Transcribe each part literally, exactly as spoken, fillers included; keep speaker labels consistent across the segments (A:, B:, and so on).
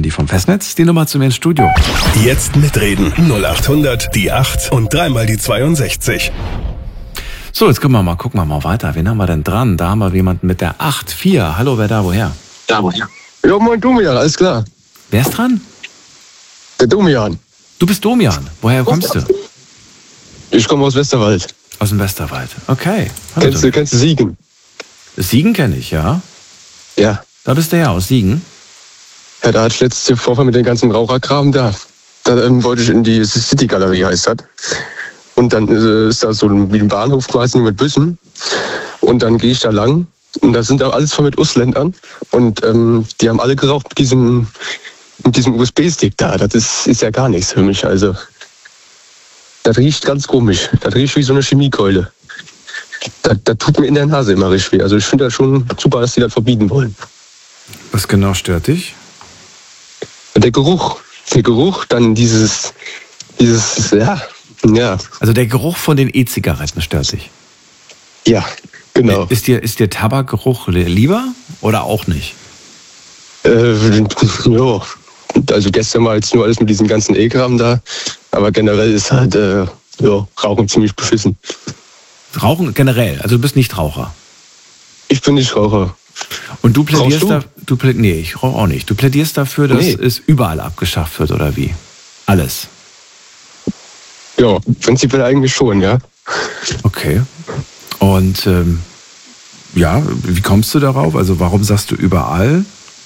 A: Handy vom Festnetz. Die Nummer zu mir ins Studio.
B: Jetzt mitreden. null acht hundert, die acht und dreimal die zweiundsechzig.
A: So, jetzt gucken wir mal, gucken wir mal weiter. Wen haben wir denn dran? Da haben wir jemanden mit der acht vier. Hallo, wer da, woher?
C: Da, woher? Ja, moin Domian, alles klar.
A: Wer ist dran?
C: Der Domian.
A: Du bist Domian. Woher kommst du?
C: Ich komme aus Westerwald.
A: Aus dem Westerwald. Okay. Hallo,
C: Kennst du, kennst du Siegen?
A: Siegen kenne ich, ja.
C: Ja.
A: Da bist du her, aus Siegen.
C: Ja, da hatte ich letzte Vorfall mit den ganzen Raucherkram da. Da ähm, wollte ich in die City-Galerie, heißt das. Und dann äh, ist da so ein, wie ein Bahnhof quasi mit Bussen. Und dann gehe ich da lang. Und da sind da alles voll mit Ausländern. Und ähm, die haben alle geraucht mit diesem, mit diesem U S B-Stick da. Das ist, ist ja gar nichts für mich. Also, das riecht ganz komisch. Das riecht wie so eine Chemiekeule. Das, das tut mir in der Nase immer richtig weh. Also ich finde das schon super, dass die das verbieten wollen.
A: Was genau stört dich?
C: Der Geruch. Der Geruch, dann dieses, dieses, ja, ja.
A: Also der Geruch von den E-Zigaretten stört dich?
C: Ja, genau.
A: Ist dir, ist dir Tabakgeruch lieber oder auch nicht?
C: Äh, ja, also gestern war jetzt nur alles mit diesem ganzen E-Kram da. Aber generell ist halt, äh, ja, Rauchen ziemlich beschissen.
A: Rauchen generell, also du bist nicht Raucher?
C: Ich bin nicht Raucher.
A: Und du plädierst
C: du?
A: da, du plä- nee, ich rauche auch nicht. Du plädierst dafür, dass
C: Nee.
A: es überall abgeschafft wird, oder wie? Alles.
C: Ja, prinzipiell eigentlich schon, ja.
A: Okay. Und ähm, ja, wie kommst du darauf? Also warum sagst du überall?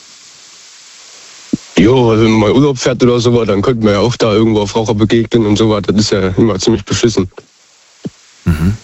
C: Jo, also wenn man mal Urlaub fährt oder so, dann könnte man ja auch da irgendwo auf Raucher begegnen und so was. Das ist ja immer ziemlich beschissen.
A: Mhm.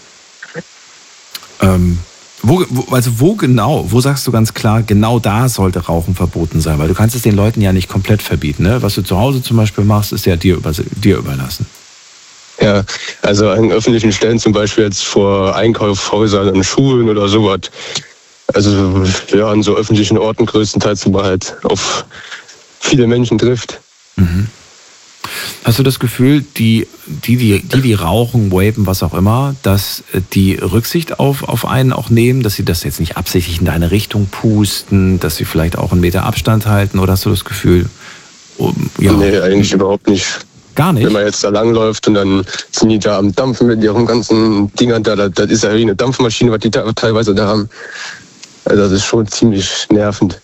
A: Ähm, wo, wo, also wo genau, wo sagst du ganz klar, genau da sollte Rauchen verboten sein? Weil du kannst es den Leuten ja nicht komplett verbieten. Ne? Was du zu Hause zum Beispiel machst, ist ja dir, über, dir überlassen.
C: Ja, also an öffentlichen Stellen, zum Beispiel jetzt vor Einkaufshäusern, an Schulen oder sowas. Also ja, an so öffentlichen Orten größtenteils, wo man halt auf viele Menschen trifft.
A: Mhm. Hast du das Gefühl, die, die, die, die, die rauchen, vapen, was auch immer, dass die Rücksicht auf, auf einen auch nehmen, dass sie das jetzt nicht absichtlich in deine Richtung pusten, dass sie vielleicht auch einen Meter Abstand halten? Oder hast du das Gefühl, oh, ja,
C: Nee, eigentlich überhaupt nicht.
A: gar nicht?
C: Wenn man jetzt da langläuft und dann sind die da am Dampfen mit ihren ganzen Dingern da, das, das ist ja wie eine Dampfmaschine, was die da teilweise da haben. Also das ist schon ziemlich nervend.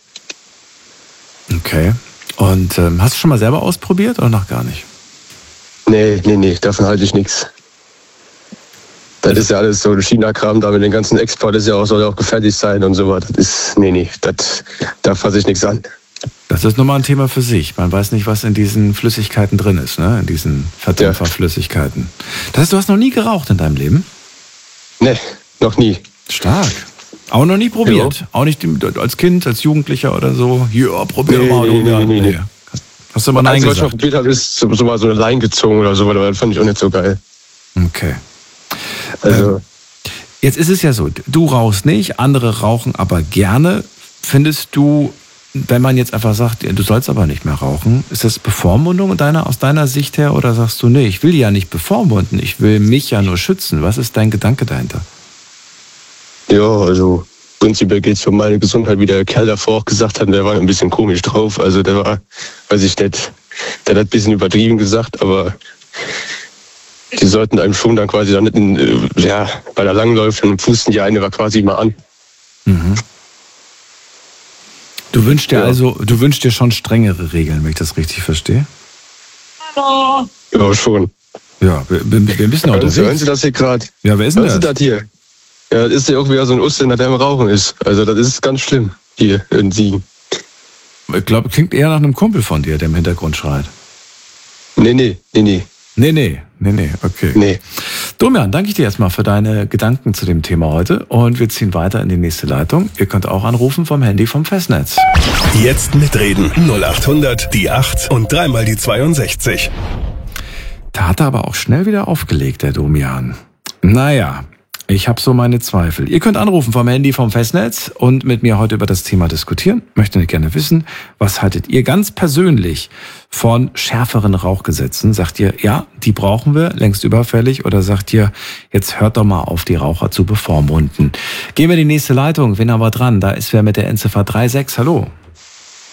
A: Okay. Und ähm, hast du schon mal selber ausprobiert oder noch gar nicht?
C: Nee, nee, nee, davon halte ich nichts. Das ist ja alles so China-Kram da mit den ganzen Export, das ist ja auch, soll ja auch gefährlich sein und so was. Das ist, nee, nee, das, da fasse ich nichts an.
A: Das ist nochmal ein Thema für sich. Man weiß nicht, was in diesen Flüssigkeiten drin ist, ne? In diesen Verdämpferflüssigkeiten. Das heißt, du hast noch nie geraucht in deinem Leben?
C: Nee, noch nie.
A: Stark. Auch noch nie probiert?
C: Ja.
A: Auch nicht als Kind, als Jugendlicher oder so? Ja, probier
C: Nee,
A: mal.
C: nee,
A: du, ja.
C: nee, nee, nee.
A: Hast du mal Nein
C: Also, was ich mal
A: gesagt?
C: probiert habe, ist so, so mal so eine Leine gezogen oder so, aber das fand ich auch nicht so geil.
A: Okay.
C: Also,
A: Jetzt ist es ja so, du rauchst nicht, andere rauchen aber gerne. Findest du, wenn man jetzt einfach sagt, du sollst aber nicht mehr rauchen, ist das Bevormundung deiner, aus deiner Sicht her oder sagst du, nee, ich will ja nicht bevormunden, ich will mich ja nur schützen. Was ist dein Gedanke dahinter?
C: ja, also prinzipiell geht es um meine Gesundheit, wie der Kerl davor auch gesagt hat, der war ein bisschen komisch drauf. Also der war, weiß ich nicht, der hat ein bisschen übertrieben gesagt, aber die sollten einem schon dann quasi dann nicht, in, ja, weil er langläuft, dann pusten die eine war quasi mal an.
A: Mhm. Du wünschst dir
C: Ja.
A: also, du wünschst dir schon strengere Regeln, wenn ich das richtig verstehe?
C: Ja, schon.
A: Ja, wir, wir, wir wissen auch
C: Hören Sie, hören
A: unterwegs.
C: Sie das hier gerade?
A: Ja, wer ist denn
C: Hören Sie
A: das?
C: das hier? Ja, das ist ja auch wieder so ein Ausländer, der im Rauchen ist. Also das ist ganz schlimm hier in Siegen.
A: Ich glaube, klingt eher nach einem Kumpel von dir, der im Hintergrund schreit.
C: Nee, nee, nee, nee,
A: Nee, nee, nee, nee, okay.
C: nee.
A: Domian, danke ich dir erstmal für deine Gedanken zu dem Thema heute und wir ziehen weiter in die nächste Leitung. Ihr könnt auch anrufen vom Handy vom Festnetz.
B: Jetzt mitreden. null acht hundert, die acht und dreimal die zweiundsechzig.
A: Da hat er aber auch schnell wieder aufgelegt, der Domian. Naja, ich habe so meine Zweifel. Ihr könnt anrufen vom Handy vom Festnetz und mit mir heute über das Thema diskutieren. Möchte gerne wissen, was haltet ihr ganz persönlich von schärferen Rauchgesetzen? Sagt ihr, ja, die brauchen wir, längst überfällig? Oder sagt ihr, jetzt hört doch mal auf, die Raucher zu bevormunden? Gehen wir in die nächste Leitung. Wen haben wir dran? Da ist wer mit der Endziffer drei sechs. Hallo.